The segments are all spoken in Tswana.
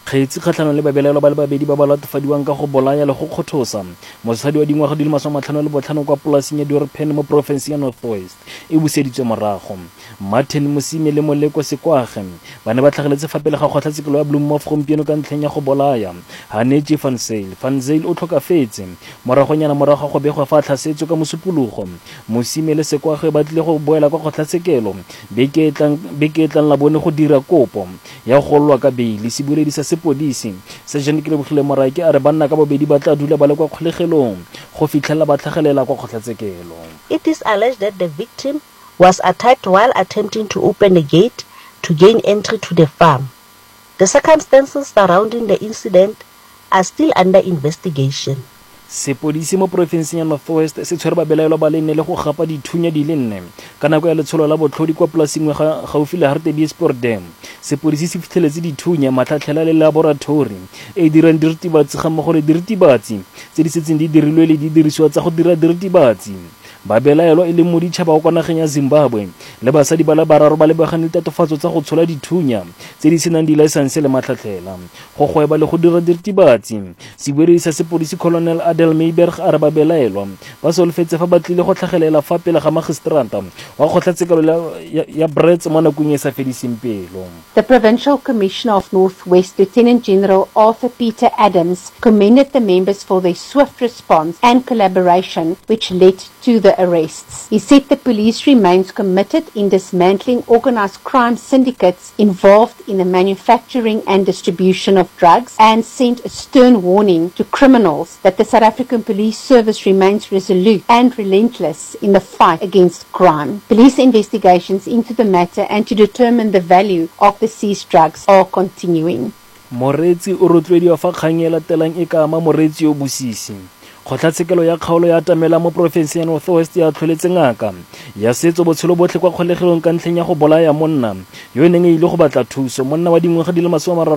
kgetsi kgatlhanong le babelaelwa ba le babedi ba ba latofadiwang ka go bolaya le go kgothosa mosadi wa dingwaga di le 55 kwa polaseng ya Doripen mo porofenseng ya North West e buseditswe morago. Martin Mosime le Moleko Sekwage ba ne ba tlhageletse fa pele ga kgotlatshekelo ya Bloemhof gompieno ka ntlheng ya go bolaya Haneji van Zyl. Van Zyl o tlhokafetse moragonyana morago go begwa fa tlhasetso ka mosupologo. Mosime le Sekwage ba tlile go boela kwa kgotlatshekelo beke e tlang la bone go dira kopo ya go golwa ka beili. Sebueledi sa sepodisi Sergeant Kelebogile Morake a re banna ka bobedi ba tla dula ba le kwa kgolegelong go fitlhela ba tlhagelela kwa kgotlatshekelo. It is alleged that the victim was attacked while attempting to open a gate to gain entry to the farm. The circumstances surrounding the incident are still under investigation. Sepodisi mo porofenseng ya North West se tshwere babelaelwa ba le nne le go gapa dithunya di le 4 ka nako ya letsholo la botlhodi kwa polaseng gaufi le Hartebeesport Dam. Sepodisi se fitlheletse dithunya matlhatlhela le laboratory e dirang diritibatsi ga mmogo le diritibatsi tse di setseng di dirilwe le di dirisiwa tsa go dira diritibatsi. Babelaelwa e le mo ditšhaba go kwa nageng ya Zimbabwe le basadi ba le bararo ba lebagane tatofatso tsa go tshola dithunya tse di senang di-license le matlhatlhela go gweba le go dira diritibatsi. Sebueledi sa sepodisi Colonel Adel Meiberg a re babelaelwa ba solofetse fa ba tlile go tlhagelela fa pele ga magistrata wa kgotlatshekelo ya Brits mo nakong e sa fediseng pelo. The Provincial Commissioner of North West, Lieutenant General Arthur Peter Adams, commended the members for their swift response and collaboration which led to the arrests. He said the police remains committed in dismantling organized crime syndicates involved in the manufacturing and distribution of drugs and sent a stern warning to criminals that the South African Police Service remains resolute and relentless in the fight against crime. Police investigations into the matter and to determine the value of the seized drugs are continuing. Moretsi o rotloediwa fa kgang e latelang e ka ama moretsi yo bosisi. Kgotlatshekelo ya kgaolo ya Tamela mo porofenseng ya North West ya tlholetse ngaka ya setso botshelo botlhe kwa kgolegelong ka ntlheng ya go bolaya monna yo neng e ile go batla thuso. Monna wa dingwaga di le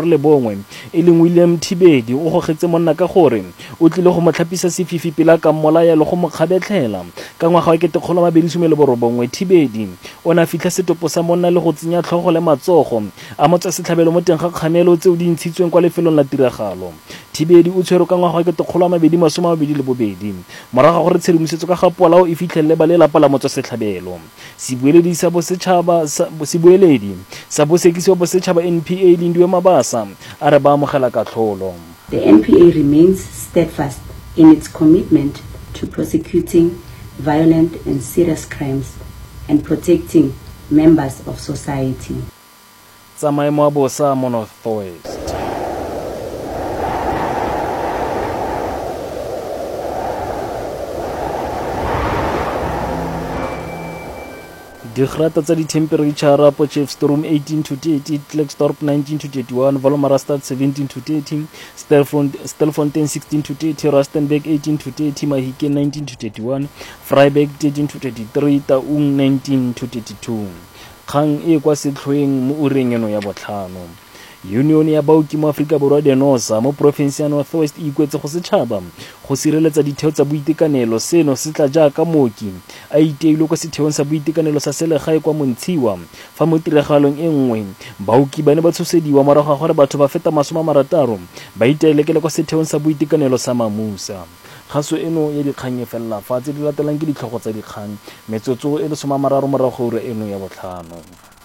31 e leng William Thibedi o gogetse monna ka gore o tlile go motlhapisa sefifi pela ka mmolaya le go mokgabetlela ka ngwaga wa 2019. Thibedi o na fitlha setopo sa monna le go tsenya tlhogo le matsogo a motsa setlhabelo mo teng ga kgamelo tseo di ntshitsweng kwa lefelong la tiragalo. Thibedi o tshwere ka ngwaga wa 2022 morago gore tshedimosetso ka ga polao e fitlhelele ba lelapa la motsa setlhabelo. Sebueledi sa bosekisi wa bosetšhaba NPA Lindiwe Mabasa a re ba amogela katlholo. The NPA remains steadfast in its commitment to prosecuting violent and serious crimes and protecting members of society. Tsa maemo a bosa mo North West. Digrata tsa di-temperature Potchefstroom 18 to 30, Klerksdorp 19 to 31, Wolmaranstad 17 to 30, Stelfontein 16 to 30, Rustenburg 18 to 30, Mahikeng 19 to 31, Vryburg 13 to 33, Taung 19 to 32. Kgang e kwa setlhoeng mo ureng eno ya botlhano. Union ya baoki mo Afrika Borwa Denosa mo porofenseng ya North West e ikwetse go setšhaba go sireletsa ditheo tsa boitekanelo. Seno se tla jaaka mooki a iteilwe kwa setheong sa boitekanelo sa selegae kwa Montshiwa fa mo tiragalong e nngwe baoki ba ne ba tshosediwa morago ga gore batho ba feta 60 ba iteilekele kwa setheong sa boitekanelo sa Mamusa. Kgaso eno ya dikgang e fella fa tse di latelang ke ditlhogo tsa dikgang metsotso e le 30 morago ura eno ya botlhano.